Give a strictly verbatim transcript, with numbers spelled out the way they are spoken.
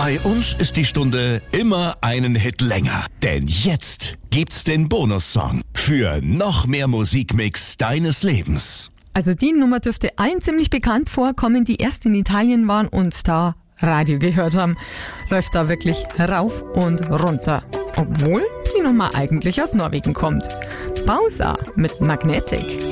Bei uns ist die Stunde immer einen Hit länger. Denn jetzt gibt's den Bonussong für noch mehr Musikmix deines Lebens. Also die Nummer dürfte allen ziemlich bekannt vorkommen, die erst in Italien waren und da Radio gehört haben. Läuft da wirklich rauf und runter. Obwohl die Nummer eigentlich aus Norwegen kommt. Bausa mit Magnetic.